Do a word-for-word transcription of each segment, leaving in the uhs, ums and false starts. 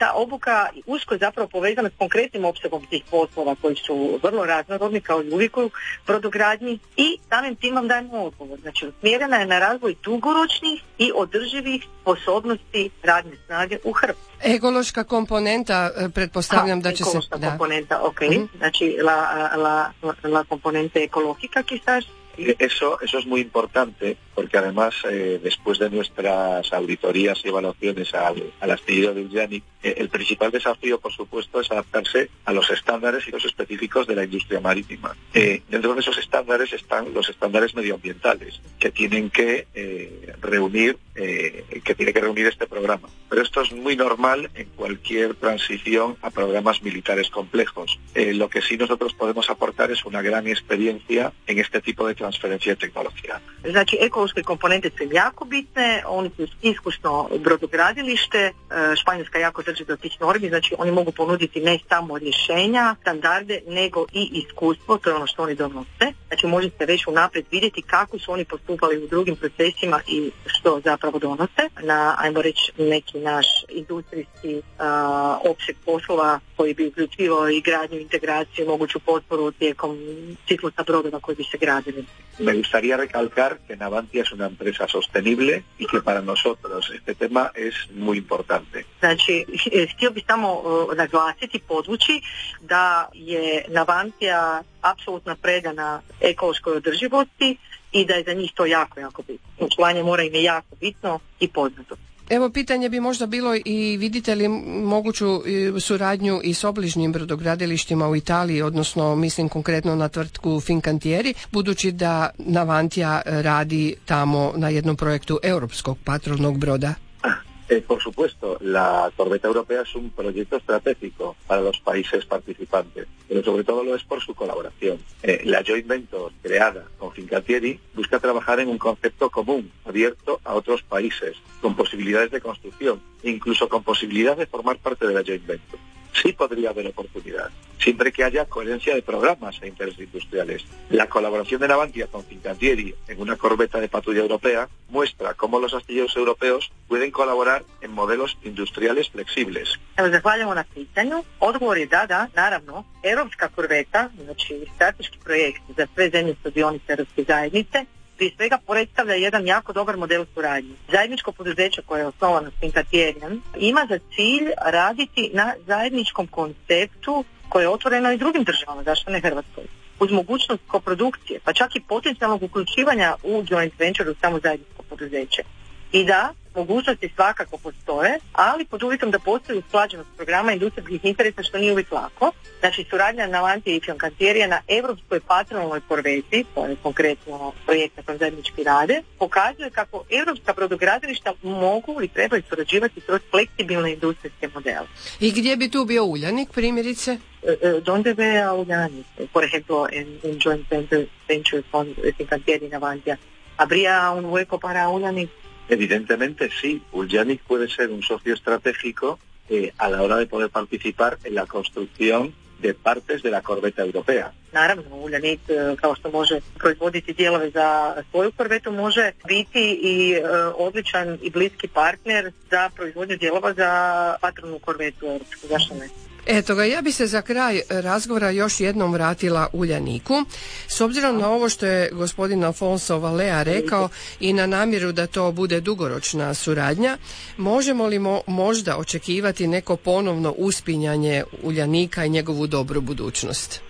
ta obuka usko je zapravo povezana s konkretnim opsegom tih poslova koji su vrlo raznorodni kao i uvijek u brodogradnji i samim tim vam dajemo odgovor. Znači, usmjerena je na razvoj dugoročnih i održivih sposobnosti radne snage u Hrvatskoj. Ekološka komponenta, pretpostavljam ha, da će se... Ekološka da. komponenta, ok. Mm-hmm. Znači, la, la, la componente ecológica quizás. Eso, eso es muy importante porque además eh, después de nuestras auditorías y evaluaciones al, al astillero de Uljanik, eh, el principal desafío, por supuesto, es adaptarse a los estándares y los específicos de la industria marítima. Eh, dentro de esos estándares están los estándares medioambientales que tienen que eh, reunir eh, que tiene que reunir este programa. Pero esto es muy normal en cualquier transición a programas militares complejos. Eh, lo que sí nosotros podemos aportar es una gran experiencia en este tipo de transferencia de tecnología. Znači, ekološke komponente su jako bitne, oni su iskusno brodogradilište, Španjolska jako drži do tih normi, znači oni mogu ponuditi ne samo rješenja, standarde, nego i iskustvo, to je ono što oni donose. Znači, možete već unaprijed vidjeti kako su oni postupali u drugim procesima i što zapravo donose na, ajmo reći, neki naš industrijski uh, opseg poslova koji bi uključivao i gradnju, integraciju, moguću potporu tijekom ciklusa brodova koji bi se gradili. Me gustaría recalcar que Navantia es una empresa sostenible y que para nosotros este tema es muy importante. Znači, htio bih samo uh, naglasiti, podvući da je Navantia apsolutno predana ekološkoj održivosti i da je za njih to jako, jako bitno. Očuvanje mora im je jako bitno i poznato. Evo, pitanje bi možda bilo i vidite li moguću suradnju i s obližnjim brodogradilištima u Italiji, odnosno mislim konkretno na tvrtku Fincantieri, budući da Navantia radi tamo na jednom projektu europskog patrolnog broda. Eh, por supuesto, la corbeta europea es un proyecto estratégico para los países participantes, pero sobre todo lo es por su colaboración. Eh, la joint venture creada con Fincantieri busca trabajar en un concepto común, abierto a otros países, con posibilidades de construcción, incluso con posibilidad de formar parte de la joint venture. Sí podría haber oportunidad, siempre que haya coherencia de programas e intereses industriales. La colaboración de Navantia con Fincantieri en una corbeta de patrulla europea muestra cómo los astilleros europeos pueden colaborar en modelos industriales flexibles. Evo, zahvaljamo na pitanju. Odgovor je da, da, naravno, europska korveta, znači strateški projekt za sve zemlje sudionice Europske zajednice, prije svega predstavlja jedan jako dobar model suradnje. Zajedničko poduzeće koje je osnovano s Fincantierijem ima za cilj raditi na zajedničkom konceptu koje je otvoreno i drugim državama, zašto ne Hrvatskoj, uz mogućnost koprodukcije, pa čak i potencijalnog uključivanja u joint venture u samo zajedničko poduzeće. I da, mogućnosti svakako postoje, ali pod uvjetom da postoji usklađenost programa industrijskih interesa, što nije uvijek lako. Znači, suradnja Navantia i Fincantieri na europskoj patrolnoj korveti, to je konkretno projekt na kojem zajednički rade, pokazuje kako europska brodogradilišta mogu i trebaju surađivati kroz fleksibilne industrijske modele. I gdje bi tu bio Uljanik, primjerice? Donde ve a Uljanik? Por ejemplo, en un joint venture con Fincantieri y Navantia. ¿Habría un hueco para Uljanik? Evidentemente sí, Uljanik puede ser un socio estratégico eh, a la hora de poder participar en la construcción de partes de la corbeta europea. Naravno, Uljanik, kao što može proizvoditi dijelove za svoju korvetu, može biti i e, odličan i bliski partner za proizvodnju dijelova za patrolnu korvetu europsku, zašto ne? Eto ga, ja bi se za kraj razgovora još jednom vratila Uljaniku. S obzirom na ovo što je gospodin Alfonso Valea rekao i na namjeru da to bude dugoročna suradnja, možemo li mo, možda očekivati neko ponovno uspinjanje Uljanika i njegovu dobru budućnost?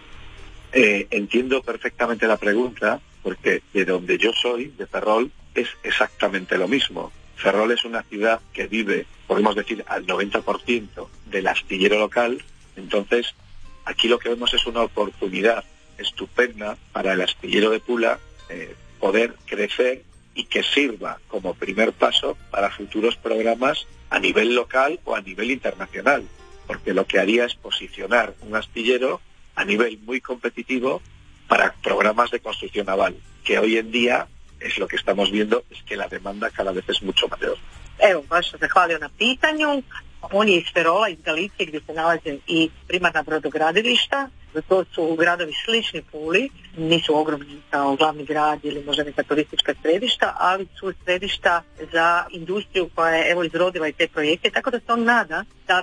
Eh, entiendo perfectamente la pregunta, porque de donde yo soy, de Ferrol, es exactamente lo mismo. Ferrol es una ciudad que vive, podemos decir, al noventa por ciento del astillero local. Entonces, aquí lo que vemos es una oportunidad estupenda para el astillero de Pula eh, poder crecer y que sirva como primer paso para futuros programas a nivel local o a nivel internacional, porque lo que haría es posicionar un astillero a nivel muy competitivo para programas de construcción naval, que hoy en día es lo que estamos viendo, es que la demanda cada vez es mucho mayor. Evo, baš se zahvalio na pitanju. On je iz Ferola, iz Galicije, gdje se nalaze i primarna brodogradilišta. To su gradovi slični Puli, nisu ogromni kao glavni grad ili možda neka turistička središta, ali su središta za industriju koja je evo izrodila i te projekte, tako da se on nada da